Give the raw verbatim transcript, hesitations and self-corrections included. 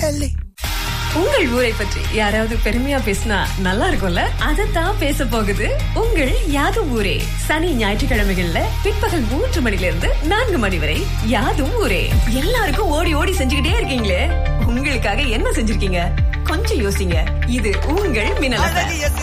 Kelly. உங்கள் ஊரை பற்றி யாராவது பெருமையா பேசினா நல்லா இருக்கும்ல? அதத்தான் பேச போகுது உங்கள் யாதும் ஊரே. சனி ஞாயிற்றுக்கிழமைகள்ல பிற்பகல் மூன்று மணில இருந்து நான்கு மணி வரை யாதும் ஊரே. எல்லாருக்கும் ஓடி ஓடி செஞ்சுக்கிட்டே இருக்கீங்களே, உங்களுக்காக என்ன செஞ்சிருக்கீங்க? கொஞ்சம் யோசிங்க. இது உங்கள் மின்னல்.